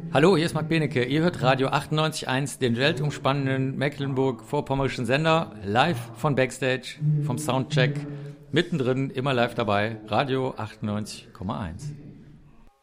Hallo, hier ist Marc Benecke. Ihr hört Radio 98.1, den weltumspannenden Mecklenburg-Vorpommerischen Sender, live von Backstage, vom Soundcheck, mittendrin, immer live dabei, Radio 98,1.